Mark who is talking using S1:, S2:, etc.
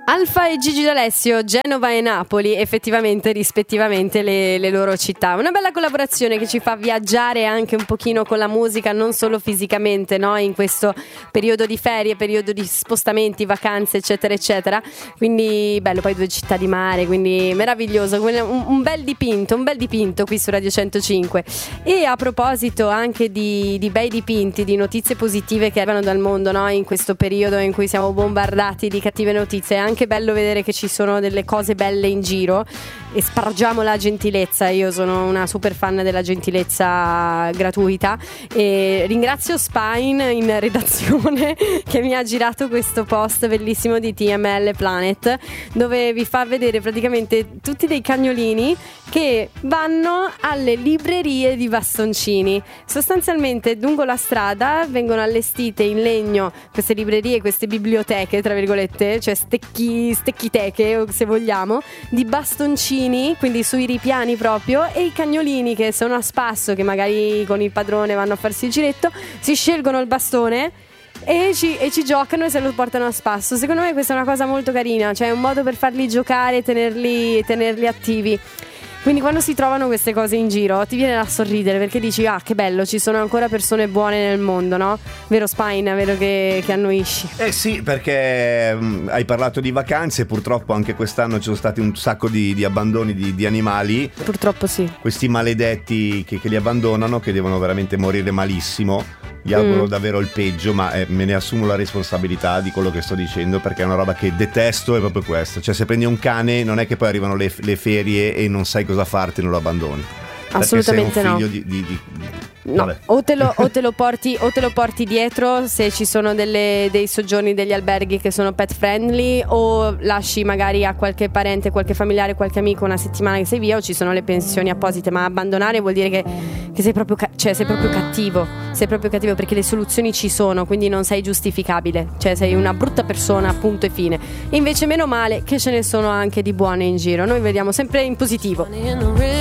S1: Alfa e Gigi D'Alessio, Genova e Napoli, effettivamente rispettivamente le loro città. Una bella collaborazione che ci fa viaggiare anche un pochino con la musica, non solo fisicamente, no? In questo periodo di ferie, periodo di spostamenti, vacanze, eccetera eccetera. Quindi bello, poi 2 città di mare, quindi meraviglioso, un bel dipinto qui su Radio 105. E a proposito anche di bei dipinti, di notizie positive che arrivano dal mondo, no? In questo periodo in cui siamo bombardati di cattive notizie, è anche bello vedere che ci sono delle cose belle in giro e spargiamo la gentilezza. Io sono una super fan della gentilezza gratuita e ringrazio Spine in redazione che mi ha girato questo post bellissimo di TML Planet, dove vi fa vedere praticamente tutti dei cagnolini che vanno alle librerie di bastoncini. Sostanzialmente lungo la strada vengono allestite in legno queste librerie, queste biblioteche tra virgolette, cioè stecchiteche se vogliamo, di bastoncini, quindi sui ripiani proprio, e i cagnolini che sono a spasso, che magari con il padrone vanno a farsi il giretto, si scelgono il bastone e ci giocano e se lo portano a spasso. Secondo me questa è una cosa molto carina, cioè è un modo per farli giocare e tenerli attivi. Quindi quando si trovano queste cose in giro ti viene da sorridere, perché dici ah che bello, ci sono ancora persone buone nel mondo, no? Vero Spine, vero che annuisci?
S2: Sì, perché hai parlato di vacanze, purtroppo anche quest'anno ci sono stati un sacco di abbandoni di animali.
S1: Purtroppo sì.
S2: Questi maledetti che li abbandonano, che devono veramente morire malissimo. Gli auguro davvero il peggio, ma me ne assumo la responsabilità di quello che sto dicendo, perché è una roba che detesto, è proprio questo. Cioè se prendi un cane non è che poi arrivano le ferie e non sai cosa farti e non lo abbandoni.
S1: Assolutamente no. No, o te lo porti dietro se ci sono dei soggiorni, degli alberghi che sono pet friendly, o lasci magari a qualche parente, qualche familiare, qualche amico una settimana che sei via, o ci sono le pensioni apposite. Ma abbandonare vuol dire che sei proprio cattivo, perché le soluzioni ci sono, quindi non sei giustificabile, cioè sei una brutta persona, punto e fine. E invece meno male che ce ne sono anche di buone in giro, noi vediamo sempre in positivo.